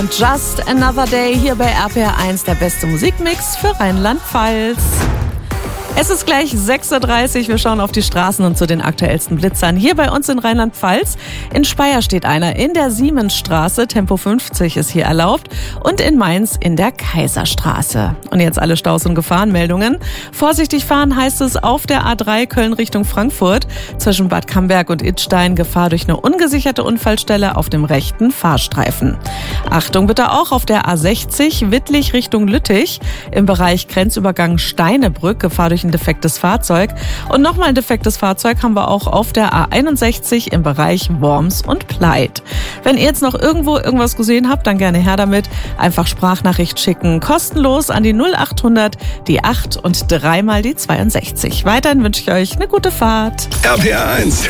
Just Another Day hier bei RPR1, der beste Musikmix für Rheinland-Pfalz. Es ist gleich 6:30 Uhr, wir schauen auf die Straßen und zu den aktuellsten Blitzern. Hier bei uns in Rheinland-Pfalz, in Speyer steht einer, in der Siemensstraße, Tempo 50 ist hier erlaubt und in Mainz in der Kaiserstraße. Und jetzt alle Staus- und Gefahrenmeldungen. Vorsichtig fahren heißt es auf der A3 Köln Richtung Frankfurt, zwischen Bad Camberg und Idstein, Gefahr durch eine ungesicherte Unfallstelle auf dem rechten Fahrstreifen. Achtung bitte auch auf der A60 Wittlich Richtung Lüttich, im Bereich Grenzübergang Steinebrück, Gefahr durch ein defektes Fahrzeug. Und nochmal ein defektes Fahrzeug haben wir auch auf der A61 im Bereich Worms und Pleit. Wenn ihr jetzt noch irgendwo irgendwas gesehen habt, dann gerne her damit. Einfach Sprachnachricht schicken, kostenlos an die 0800, die 8 und 3 mal die 62. Weiterhin wünsche ich euch eine gute Fahrt. RPR1,